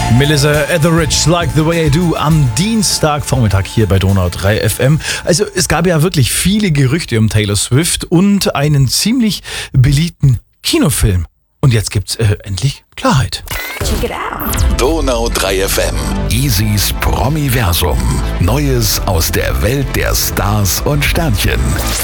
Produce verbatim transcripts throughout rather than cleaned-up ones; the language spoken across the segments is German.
Melissa Etheridge, Like the Way I Do, am Dienstagvormittag hier bei Donau drei F M. Also es gab ja wirklich viele Gerüchte um Taylor Swift und einen ziemlich beliebten Kinofilm. Und jetzt gibt's äh, endlich Klarheit. Check it out. Donau drei F M. Easys Promiversum. Neues aus der Welt der Stars und Sternchen.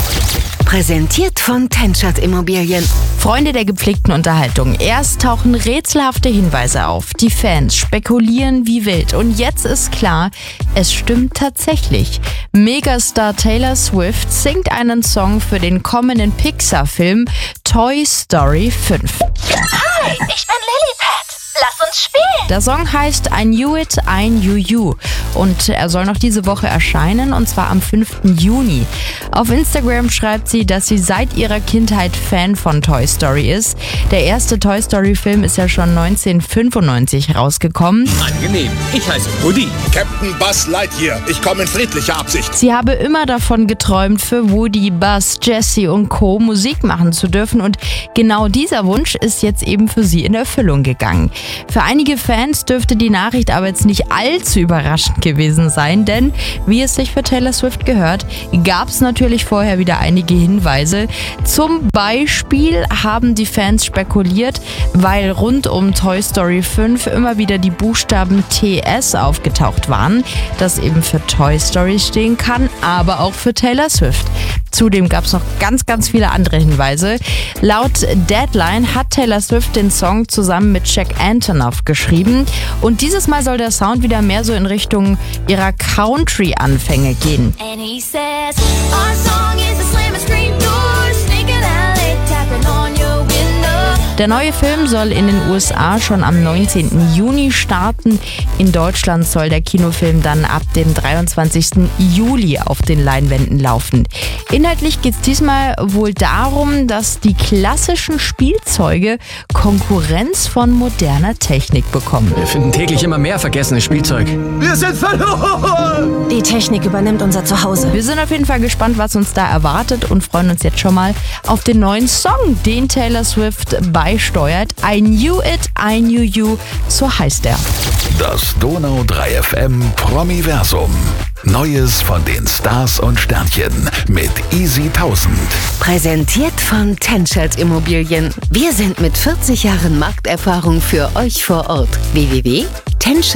Präsentiert von Tenschert Immobilien. Freunde der gepflegten Unterhaltung. Erst tauchen rätselhafte Hinweise auf. Die Fans spekulieren wie wild. Und jetzt ist klar, es stimmt tatsächlich. Megastar Taylor Swift singt einen Song für den kommenden Pixar-Film Toy Story fünf. Hi, ich bin Lilliput. Lass uns spielen. Der Song heißt I Knew It, I Knew You und er soll noch diese Woche erscheinen, und zwar am fünften Juni. Auf Instagram schreibt sie, dass sie seit ihrer Kindheit Fan von Toy Story ist. Der erste Toy Story Film ist ja schon neunzehnhundertfünfundneunzig rausgekommen. Angenehm, ich heiße Woody. Captain Buzz Lightyear, ich komme in friedlicher Absicht. Sie habe immer davon geträumt, für Woody, Buzz, Jessie und Co. Musik machen zu dürfen, und genau dieser Wunsch ist jetzt eben für sie in Erfüllung gegangen. Für einige Fans dürfte die Nachricht aber jetzt nicht allzu überraschend gewesen sein, denn wie es sich für Taylor Swift gehört, gab es natürlich vorher wieder einige Hinweise. Zum Beispiel haben die Fans spekuliert, weil rund um Toy Story fünf immer wieder die Buchstaben T S aufgetaucht waren, das eben für Toy Story stehen kann, aber auch für Taylor Swift. Zudem gab es noch ganz, ganz viele andere Hinweise. Laut Deadline hat Taylor Swift den Song zusammen mit Jack Antonoff geschrieben, und dieses Mal soll der Sound wieder mehr so in Richtung ihrer Country-Anfänge gehen. And he says, our song is the slam screen door, sneaking out late, tapping on your window. Der neue Film soll in den U S A schon am neunzehnten Juni starten. In Deutschland soll der Kinofilm dann ab dem dreiundzwanzigsten Juli auf den Leinwänden laufen. Inhaltlich geht es diesmal wohl darum, dass die klassischen Spielzeuge Konkurrenz von moderner Technik bekommen. Wir finden täglich immer mehr vergessenes Spielzeug. Wir sind verloren! Die Technik übernimmt unser Zuhause. Wir sind auf jeden Fall gespannt, was uns da erwartet, und freuen uns jetzt schon mal auf den neuen Song, den Taylor Swift beisteuert. I Knew It, I Knew You, so heißt er. Das Donau drei F M Promiversum. Neues von den Stars und Sternchen mit Easy tausend. Präsentiert von Tenschert Immobilien. Wir sind mit vierzig Jahren Markterfahrung für euch vor Ort. w w w punkt tenschert